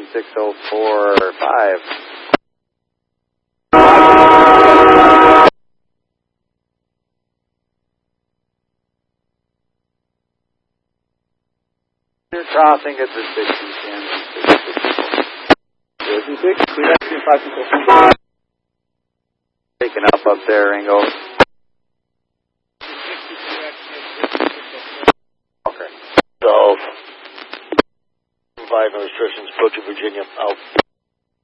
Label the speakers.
Speaker 1: 16045. Crossing at the 60, Kansas
Speaker 2: 6, clear up to 5 people.
Speaker 1: Taking up there, Ringo. Okay.
Speaker 3: Golf. 5 no restrictions, approaching Virginia, out.